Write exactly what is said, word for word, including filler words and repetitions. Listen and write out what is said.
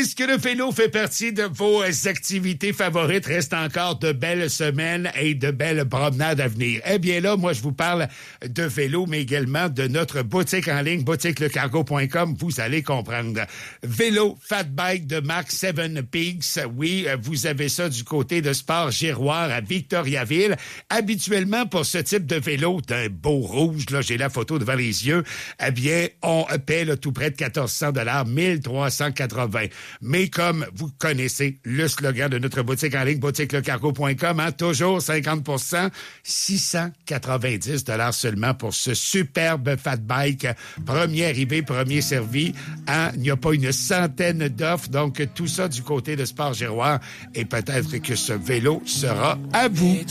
Est-ce que le vélo fait partie de vos activités favorites? Reste encore de belles semaines et de belles promenades à venir. Eh bien là, moi, je vous parle de vélo, mais également de notre boutique en ligne, boutique le cargo point com. Vous allez comprendre. Vélo Fat Bike de marque Seven Peaks. Oui, vous avez ça du côté de Sport Giroir à Victoriaville. Habituellement, pour ce type de vélo, d'un beau rouge, là, j'ai la photo devant les yeux, eh bien, on paie là, tout près de quatorze cents dollars, mille trois cent quatre-vingts. Mais comme vous connaissez le slogan de notre boutique en ligne, boutique le cargo point com, hein, toujours cinquante pour cent, six cent quatre-vingt-dix dollars seulement pour ce superbe fat bike. Premier arrivé, premier servi. Hein, il n'y a pas une centaine d'offres, donc tout ça du côté de Sport Giroir. Et peut-être que ce vélo sera à vous.